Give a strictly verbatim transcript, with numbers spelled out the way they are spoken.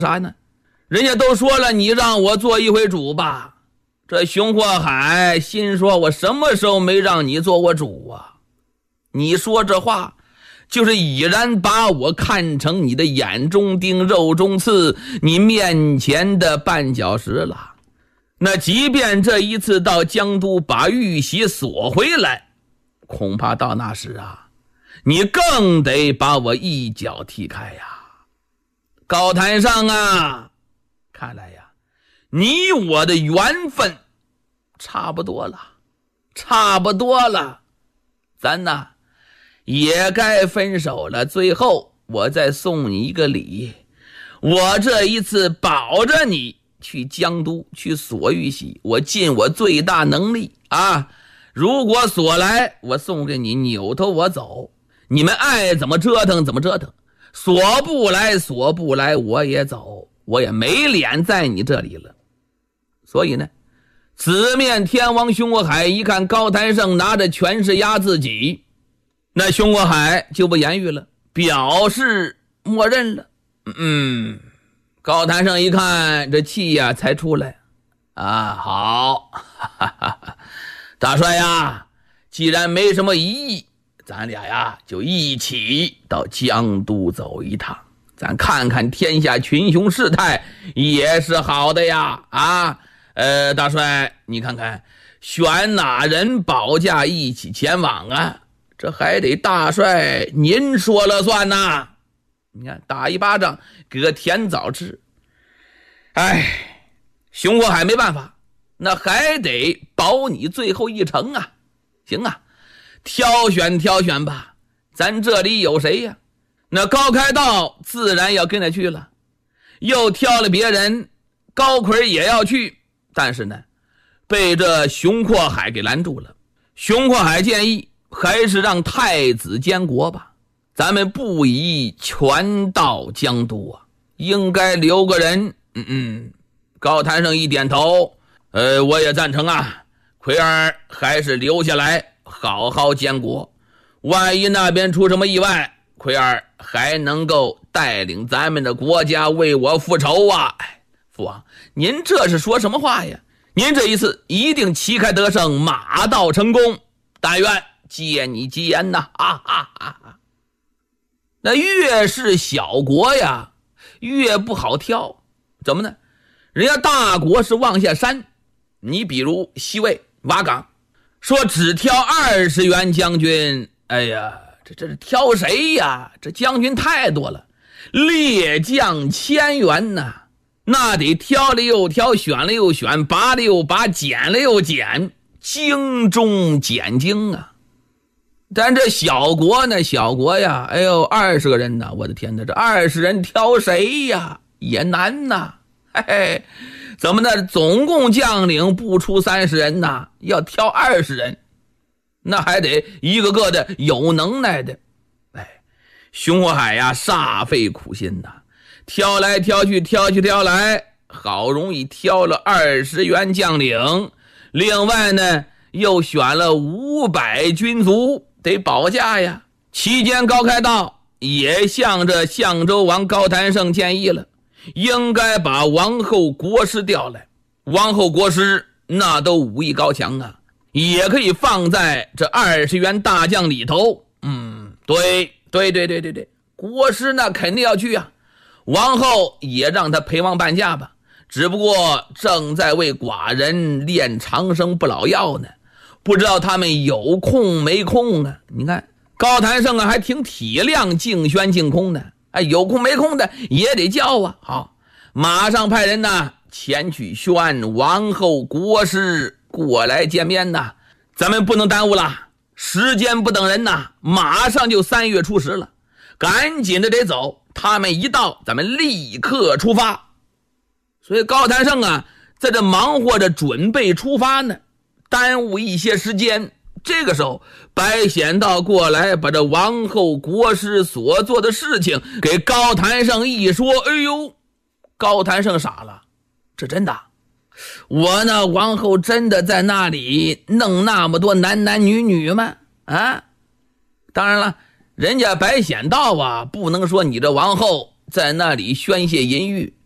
啥呢？人家都说了，你让我做一回主吧。这熊阔海心说，我什么时候没让你做过主啊？你说这话就是已然把我看成你的眼中钉肉中刺，你面前的绊脚石了。那即便这一次到江都把玉玺索回来，恐怕到那时啊，你更得把我一脚踢开呀。高台上啊，看来呀，你我的缘分差不多了，差不多了，咱呐也该分手了。最后我再送你一个礼，我这一次保着你去江都去索玉玺，我尽我最大能力啊！如果索来，我送给你，扭头我走，你们爱怎么折腾怎么折腾；索不来，索不来，我也走，我也没脸在你这里了。所以呢，紫面天王熊国海一看高台胜拿着权势压自己，那熊国海就不言语了，表示默认了。嗯。高台上一看这气呀才出来啊，好，哈哈哈，大帅呀，既然没什么异议，咱俩呀就一起到江都走一趟，咱看看天下群雄事态也是好的呀。啊，呃，大帅你看看选哪人保驾一起前往啊？这还得大帅您说了算呐。你看打一巴掌给个甜枣吃。哎，熊国海没办法，那还得保你最后一程啊。行啊，挑选挑选吧，咱这里有谁呀？那高开道自然要跟着去了，又挑了别人，高奎也要去，但是呢被这熊阔海给拦住了。熊阔海建议还是让太子监国吧，咱们不宜全到江都啊，应该留个人。嗯嗯，高台上一点头，呃，我也赞成啊。奎儿还是留下来好好监国，万一那边出什么意外，奎儿还能够带领咱们的国家为我复仇啊。哎，父王，您这是说什么话呀？您这一次一定旗开得胜，马到成功，但愿借你吉言呐！啊哈哈哈。那越是小国呀，越不好挑。怎么呢？人家大国是往下山，你比如西魏瓦岗，说只挑二十员将军，哎呀，这这是挑谁呀？这将军太多了，列将千员呐，那得挑了又挑，选了又选，拔了又拔，减了又减，精中减精啊。但这小国呢，小国呀，哎呦，二十个人呢，我的天哪，这二十人挑谁呀？也难呐，嘿嘿，怎么呢？总共将领不出三十人呐，要挑二十人，那还得一个个的有能耐的。哎，熊国海呀，煞费苦心呐，挑来挑去，挑去挑来，好容易挑了二十员将领，另外呢，又选了五百军卒得保驾呀。期间高开道也向着相州王高谭胜建议了，应该把王后国师调来，王后国师那都武艺高强啊，也可以放在这二十员大将里头。嗯，对对对对对对，国师那肯定要去啊。王后也让他陪王伴驾吧，只不过正在为寡人炼长生不老药呢，不知道他们有空没空啊。你看高谭胜啊，还挺体谅静轩静空的，哎，有空没空的也得叫啊。好，马上派人呢前去宣王后国师过来见面呐。咱们不能耽误了，时间不等人呐，马上就三月初十了，赶紧的得走。他们一到，咱们立刻出发。所以高谭胜啊，在这忙活着准备出发呢，耽误一些时间。这个时候白显道过来，把这王后国师所做的事情给高谭胜一说，哎呦，高谭胜傻了，这真的？我那王后真的在那里弄那么多男男女女吗？啊，当然了，人家白显道啊，不能说你这王后在那里宣泄淫欲，